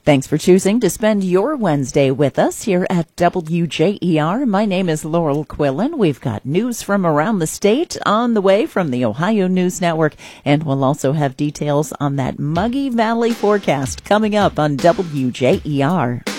Thanks for choosing to spend your Wednesday with us here at WJER. My name is Laurel Quillen. We've got news from around the state on the way from the Ohio News Network, and we'll also have details on that Muggy Valley forecast coming up on WJER.